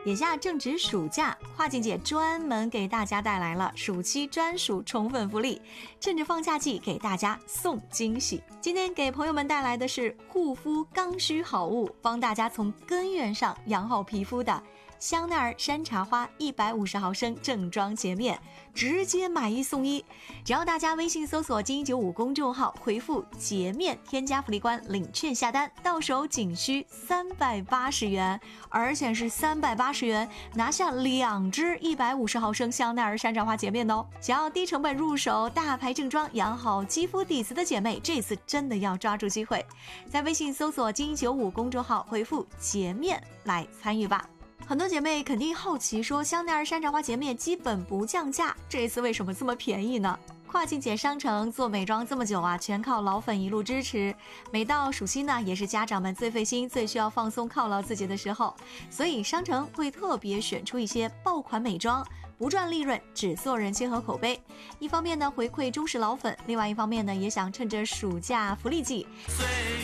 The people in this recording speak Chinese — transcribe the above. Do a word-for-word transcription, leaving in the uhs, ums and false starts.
眼下正值暑假，跨境姐专门给大家带来了暑期专属宠粉福利，趁着放假季给大家送惊喜。今天给朋友们带来的是护肤刚需好物，帮大家从根源上养好皮肤的香奈儿山茶花一百五十毫升正装洁面，直接买一送一。只要大家微信搜索金一九五公众号，回复洁面添加福利官领券下单，到手仅需三百八十元，而且是三百八十元拿下两支一百五十毫升香奈儿山茶花洁面哦。想要低成本入手大牌正装养好肌肤底子的姐妹，这次真的要抓住机会，在微信搜索金一九五公众号回复洁面来参与吧。很多姐妹肯定好奇说，香奈儿山茶花洁面基本不降价，这一次为什么这么便宜呢？跨境姐商城做美妆这么久啊，全靠老粉一路支持。每到暑期呢，也是家长们最费心、最需要放松犒劳自己的时候，所以商城会特别选出一些爆款美妆，不赚利润，只做人气和口碑。一方面呢回馈忠实老粉，另外一方面呢也想趁着暑假福利季。